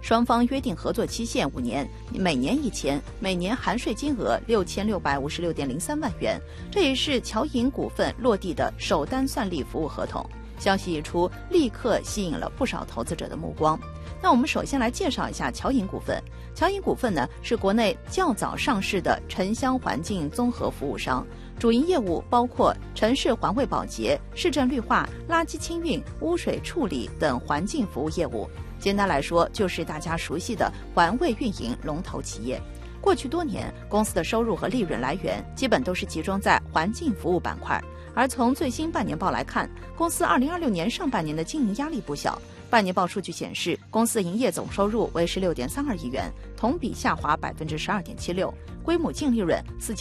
双方约定合作期限5年，每年1000，每年含税金额6656.03万元。这也是侨银股份落地的首单算力服务合同。消息一出，立刻吸引了不少投资者的目光。那我们首先来介绍一下侨银股份。侨银股份呢，是国内较早上市的城乡环境综合服务商，主营业务包括城市环卫保洁、市政绿化、垃圾清运、污水处理等环境服务业务。简单来说，就是大家熟悉的环卫运营龙头企业。过去多年，公司的收入和利润来源基本都是集中在环境服务板块。而从最新半年报来看，公司2026年上半年的经营压力不小。半年报数据显示，公司营业总收入为16.32亿元，同比下滑12.76%，规模净利润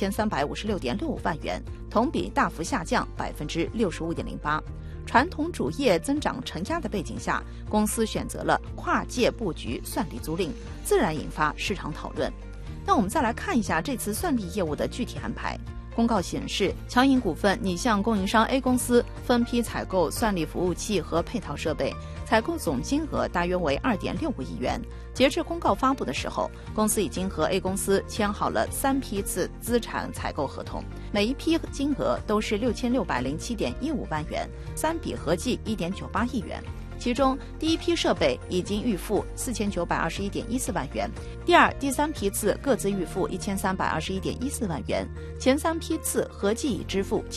4356.65万元，同比大幅下降65.08%。传统主业增长承压的背景下，公司选择了跨界布局算力租赁，自然引发市场讨论。那我们再来看一下这次算力业务的具体安排。公告显示，侨银股份拟向供应商 A 公司分批采购算力服务器和配套设备，采购总金额大约为2.65亿元。截至公告发布的时候，公司已经和 A 公司签好了3批次资产采购合同，每一批金额都是6607.15万元，3笔合计1.98亿元。其中，第一批设备已经预付4921.14万元，第二、第三批次各自预付1321.14万元，前3批次合计已支付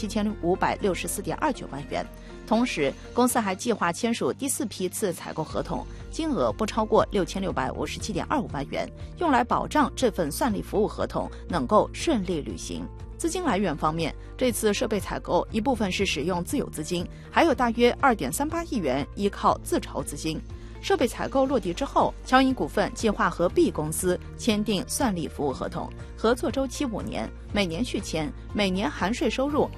7564.29万元。同时，公司还计划签署第4批次采购合同，金额不超过6657.25万元，用来保障这份算力服务合同能够顺利履行。资金来源方面，这次设备采购一部分是使用自有资金，还有大约2.38亿元依靠自筹资金。设备采购落地之后，侨银股份计划和 B 公司签订算力服务合同，合作周期5年，每年续签，每年含税收入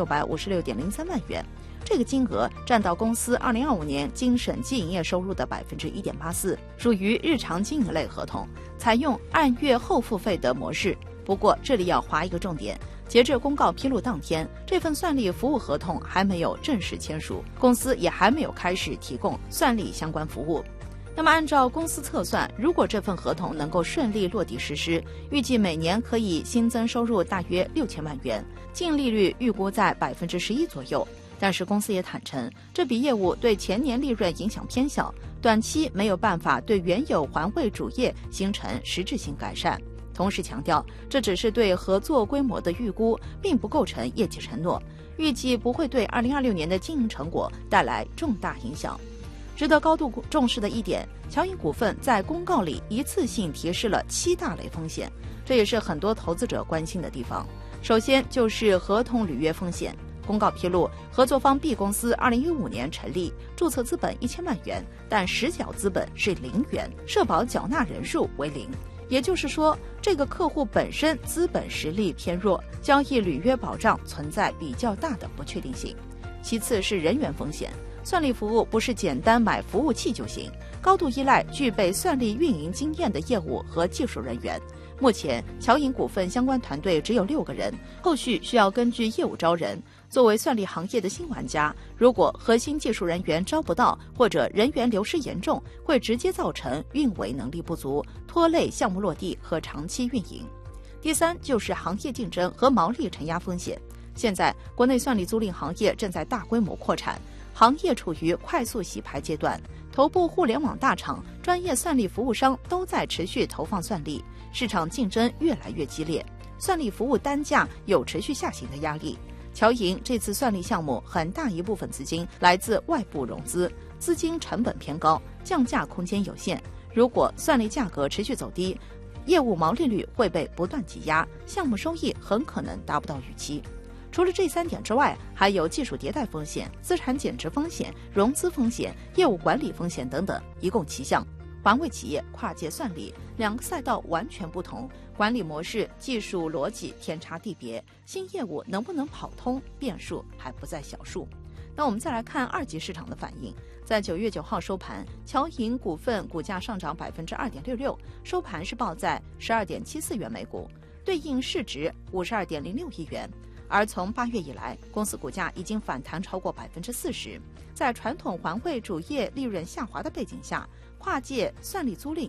6656.03万元。这个金额占到公司2025年经审计营业收入的1.84%，属于日常经营类合同，采用按月后付费的模式。不过这里要划一个重点，截至公告披露当天，这份算力服务合同还没有正式签署，公司也还没有开始提供算力相关服务。那么按照公司测算，如果这份合同能够顺利落地实施，预计每年可以新增收入大约6000万元，净利率预估在11%左右。但是公司也坦诚，这笔业务对前年利润影响偏小，短期没有办法对原有环卫主业形成实质性改善。同时强调，这只是对合作规模的预估，并不构成业绩承诺，预计不会对2026年的经营成果带来重大影响。值得高度重视的一点，侨银股份在公告里一次性提示了7大类风险，这也是很多投资者关心的地方。首先就是合同履约风险。公告披露，合作方 B 公司2015年成立，注册资本1000万元，但实缴资本是0元，社保缴纳人数为0。也就是说，这个客户本身资本实力偏弱，交易履约保障存在比较大的不确定性。其次是人员风险，算力服务不是简单买服务器就行，高度依赖具备算力运营经验的业务和技术人员。目前，侨银股份相关团队只有6个人，后续需要根据业务招人。作为算力行业的新玩家，如果核心技术人员招不到，或者人员流失严重，会直接造成运维能力不足，拖累项目落地和长期运营。第三就是行业竞争和毛利承压风险。现在，国内算力租赁行业正在大规模扩产，行业处于快速洗牌阶段，头部互联网大厂、专业算力服务商都在持续投放算力，市场竞争越来越激烈，算力服务单价有持续下行的压力。侨银这次算力项目很大一部分资金来自外部融资，资金成本偏高，降价空间有限。如果算力价格持续走低，业务毛利率会被不断挤压，项目收益很可能达不到预期。除了这3点之外，还有技术迭代风险、资产减值风险、融资风险、业务管理风险等等，一共7项。环卫企业跨界算力，2个赛道完全不同，管理模式、技术逻辑天差地别，新业务能不能跑通，变数还不在小数。那我们再来看2级市场的反应。在9月9号收盘，侨银股份股价上涨2.66%，收盘是报在12.74元每股，对应市值52.06亿元。而从8月以来，公司股价已经反弹超过40%。在传统环卫主业利润下滑的背景下，跨界算力租赁